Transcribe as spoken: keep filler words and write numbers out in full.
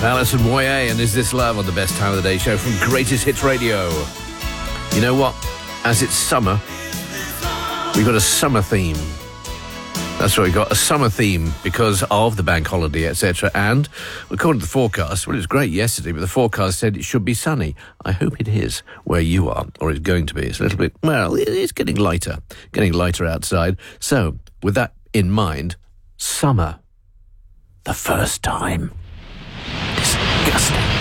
Alison Moyet and Is This Love on the Best Time of the Day show from Greatest Hits Radio. You know what? As it's summer, we've got a summer theme. That's right, we've got a summer theme because of the bank holiday, et cetera. And according to the forecast, well, it was great yesterday, but the forecast said it should be sunny. I hope it is where you are, or it's going to be. It's a little bit, well, it's getting lighter, getting lighter outside. So, with that in mind, summer. The first time. Disgusting.